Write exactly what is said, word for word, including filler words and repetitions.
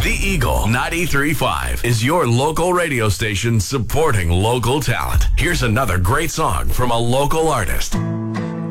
The Eagle ninety-three point five is your local radio station supporting local talent. Here's another great song from a local artist.